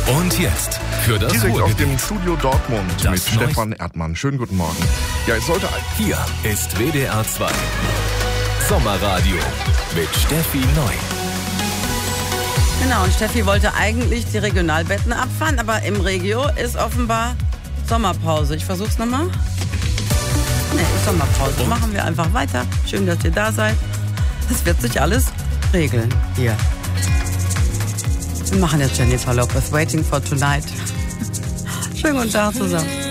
Und jetzt für das Direkt aus Ruhrgebiet. dem Studio Dortmund Das mit Stefan Erdmann. Schönen guten Morgen. Ja, es sollte Hier ist WDR 2. Sommerradio mit Steffi Neu. Genau, und Steffi wollte eigentlich die Regionalbetten abfahren, aber im Regio ist offenbar Sommerpause. Ich versuch's nochmal. Nee, ist Sommerpause. Machen wir einfach weiter. Schön, dass ihr da seid. Es wird sich alles regeln hier. Wir machen jetzt Jennifer Lopez, Waiting for Tonight. Schönen guten Tag zusammen.